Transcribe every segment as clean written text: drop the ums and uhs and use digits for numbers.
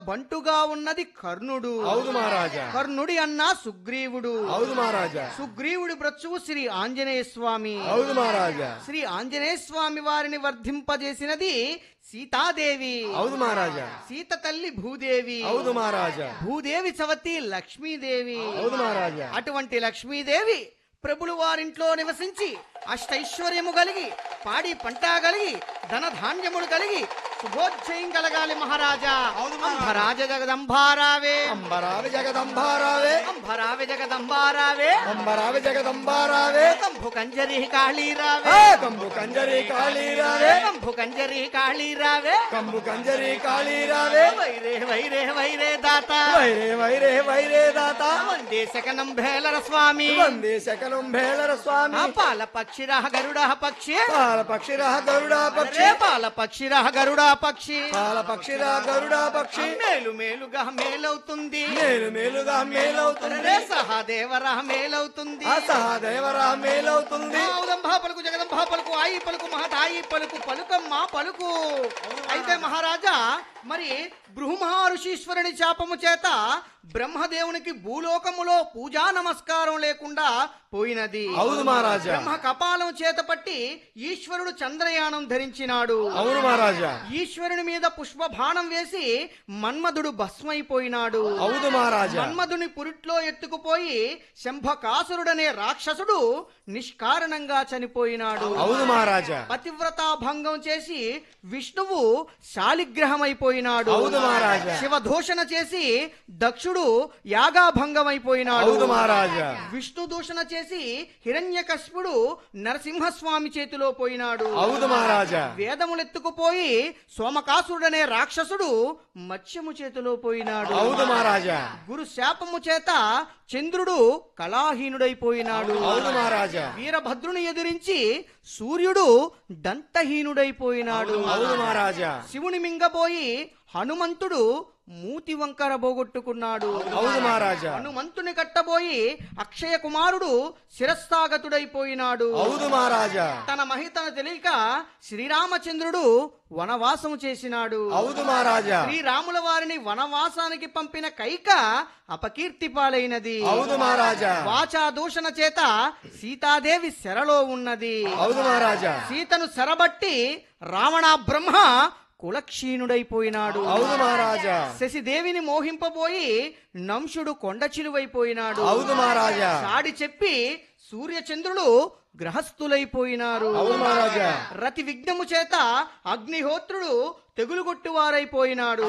బంటుగా ఉన్నది కర్ణుడు. అవును మహారాజా. కర్ణుడి అన్న సుగ్రీవుడు. అవును మహారాజా. సుగ్రీవుడి బ్రతువు శ్రీ ఆంజనేయ స్వామి. అవును మహారాజా. శ్రీ ఆంజనేయ స్వామి వారిని వర్ధింపజేసినది సీతాదేవి. అవును మహారాజా. సీత తల్లి భూదేవి. అవును మహారాజా. భూదేవి సవతి లక్ష్మీదేవి. అవును మహారాజా. అటువంటి లక్ష్మీదేవి ప్రభులు వారింట్లో నివసించి అష్టైశ్వర్యము కలిగి పాడి పంట కలిగి ధనధాన్యములు కలిగి శుభోజ్జయం కలగాలి మహారాజా. అంబరాజ జగదంబారావే. అంబరావి జగదంబారావే. అంబరావి జగదంబారావే. అంబరావి జగదంబారావే. కంభు కంజరి కాళీరావే. కంబు కంజరి కాళీరావే. కంభు కంజరి కాళీరావే. కంబు కంజరి కాళీరావే. వైరే వైరే వైరే దాత. వైరే వైరే వైరే దాత. వందే శకనం భేలర స్వామి. వందే శకలం భేలర స్వామి. పాల పక్షిరహ గరుడ పక్షి. పాల పక్షిరహ గరుడా పక్షి. పాల పక్షిరహ గరుడ పక్షి. పాల పక్షిరహ గరుడా పక్షి. మేలు మేలుగా మేలవుతుంది. మేలు మేలుగా మేలవుతుంది. సహదేవరా మేలవుతుంది. ఆ సహదేవరా మేలవుతుంది. ఔదంభా పలుకు జగదంభా పలుకు ఆయి పలుకు మహతాయి పలుకు పలుకమ్మ పలుకు. అయితే మహారాజా మరి బృహమహర్షీశ్వరుని శాపము చేత బ్రహ్మదేవునికి భూలోకములో పూజా నమస్కారం లేకుండా పోయినది. అవును మహారాజా. బ్రహ్మ కపాలం చేత పట్టి ఈశ్వరుడు చంద్రయానం ధరించినాడు. అవును మహారాజా. ఈశ్వరుని మీద పుష్ప బాణం వేసి మన్మధుడు భస్మైపోయినాడు. అవును మహారాజా. మన్మధుని పురిట్లో ఎత్తుకుపోయి శంభకాసురుడనే రాక్షసుడు నిష్కారణంగా చనిపోయినాడు. అవును మహారాజా. పతివ్రతా భంగం చేసి విష్ణువు శాలిగ్రహమైపోయినాడు. అవును మహారాజా. శివదూషణ చేసి దక్షుడు యాగాభంగమైపోయినాడు. అవును మహారాజా. విష్ణు దూషణ చేసి హిరణ్యకశిపుడు నరసింహస్వామి చేతిలో పోయినాడు. అవును మహారాజా. వేదములెత్తుకుపోయి సోమకాసురుడనే రాక్షసుడు మత్స్యము చేతిలో పోయినాడు. అవును మహారాజా. గురు శాపము చేత చంద్రుడు కళాహీనుడైపోయినాడు. అవును మహారాజా. వీరభద్రుని ఎదిరించి సూర్యుడు దంతహీనుడైపోయినాడు. అవును మహారాజా. శివుని మింగపోయి హనుమంతుడు మూతి వంకర పోగొట్టుకున్నాడు. అవును మహారాజా. హనుమంతుని కట్టబోయి అక్షయ కుమారుడు శిరస్థాగతుడైపోయినాడు. అవును మహారాజా. తన మహితను తెలియక శ్రీరామచంద్రుడు వనవాసము చేసినాడు. అవును మహారాజా. శ్రీరాముల వారిని వనవాసానికి పంపిన కైక అపకీర్తి పాలైనది. అవును మహారాజా. వాచా దూషణ చేత సీతాదేవి శరలో ఉన్నది. అవును మహారాజా. సీతను శరబట్టి రావణ బ్రహ్మ కులక్షీణుడైపోయినాడు. అవును మహారాజా. శశిదేవిని మోహింపబోయి నంశుడు కొండ చిలువైపోయినాడు. అవును మహారాజా. సాడి చెప్పి సూర్యచంద్రులు గ్రహస్థులైపోయినారు. అవును మహారాజా. రతి విఘ్నము చేత అగ్నిహోత్రుడు తెగులుగొట్టువారైపోయినాడు.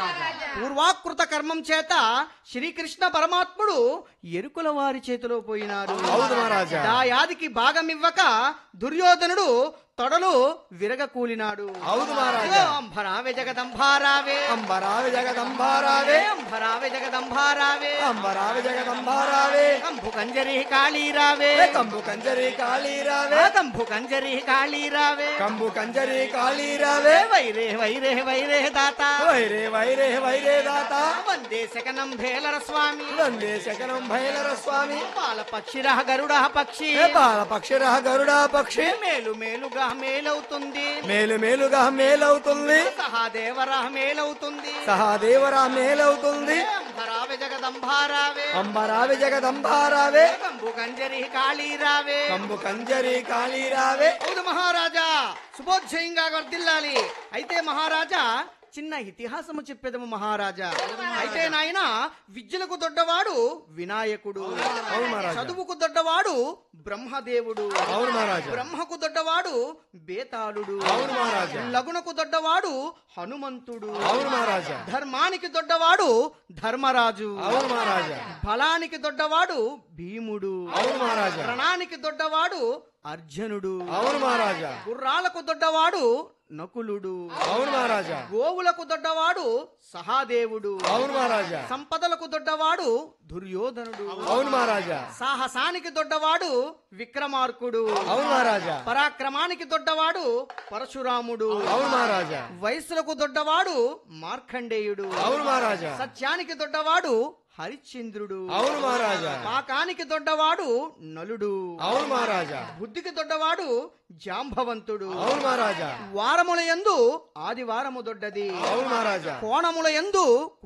పూర్వాకృత కర్మం చేత శ్రీకృష్ణ పరమాత్ముడు ఎరుకుల వారి చేతిలో పోయినారు. అవును మహారాజా. దాయాదికి భాగమివ్వక దుర్యోధనుడు తొడలు విరగకూలినాడు. అవును మహారాజా. అంబరావే జగదంబారావే. అంబరావి జగదంబారావే. అంబరావే జగదంబారావే. అంబరావి జగదంబారావే. కంభు కంజరి కాళీరావే. కంబు కంజరి కాళీరావే. కంభు కంజరి కాళీరావే. కంబు కంజరి కాళీరావే. వైరే వైరే వైరే దాత. వైరే వైరే వైరే దాత. వందే శకనం భేలర స్వామి. వందే శకనం భైలర స్వామి. పాల పక్షిరహ గరుడ పక్షి. పాల పక్షిరహ గరుడా పక్షి. మేలు మేలుగా మేలవుతుంది. మేలు మేలుగా మేలవుతుంది. సహదేవరా మేలవుతుంది. సహదేవరా మేలవుతుంది. అంబరావే జగదంబారావే. అంబరావి జగదంబారావే. కంబు కంజరి కాళీరావే. కంబు కంజరి కాళీరావే. అవును మహారాజా శుభోజ్జయంగా వర్ధిల్లాలి. అయితే మహారాజా చిన్న ఇతిహాసము చెప్పేదము మహారాజా. అయితే నాయన విద్యలకు దొడ్డవాడు వినాయకుడు. అవును మహారాజా. చదువుకు దొడ్డవాడు బ్రహ్మదేవుడు. అవును మహారాజా. బ్రహ్మకు దొడ్డవాడు బేతాళుడు. అవును మహారాజా. లగునకు దొడ్డవాడు హనుమంతుడు. అవును మహారాజా. ధర్మానికి దొడ్డవాడు ధర్మరాజు. అవును మహారాజా. బలానికి దొడ్డవాడు భీముడు. అవును మహారాజా. ప్రణానికి దొడ్డవాడు అర్జునుడు. అవును మహారాజా. గుర్రాలకు దొడ్డవాడు నకులుడు. అవును మహారాజా. గోవులకు దొడ్డవాడు సహాదేవుడు. అవును మహారాజా. సంపదలకు దొడ్డవాడు దుర్యోధనుడు. అవును మహారాజా. సాహసానికి దొడ్డవాడు విక్రమార్కుడు. అవును మహారాజా. పరాక్రమానికి దొడ్డవాడు పరశురాముడు. అవును మహారాజా. వయస్సులకు దొడ్డవాడు మార్కండేయుడు. అవును మహారాజా. సత్యానికి దొడ్డవాడు హరిశ్చంద్రుడు. అవును మహారాజా. పాకానికి దొడ్డవాడు నలుడు. అవును మహారాజా. బుద్ధికి దొడ్డవాడు జాంబవంతుడు. అవును మహారాజా. వారముల యందు ఆదివారము దొడ్డది. అవును మహారాజా. కోణముల యందు